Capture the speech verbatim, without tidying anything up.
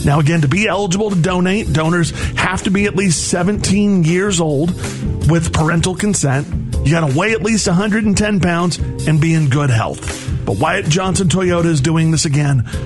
Now, again, to be eligible to donate, donors have to be at least seventeen years old with parental consent. You got to weigh at least one hundred ten pounds and be in good health. But Wyatt Johnson Toyota is doing this again